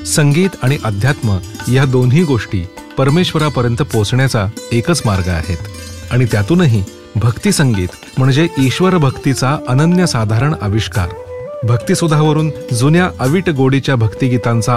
संगीत आणि अध्यात्म या दोन्ही गोष्टी परमेश्वरापर्यंत पोहोचण्याचा एकच मार्ग आहेत. आणि त्यातूनही भक्ती संगीत म्हणजे ईश्वर भक्तीचा अनन्यसाधारण आविष्कार. भक्तिसुधावरून जुन्या अवीट गोडीच्या भक्तिगीतांचा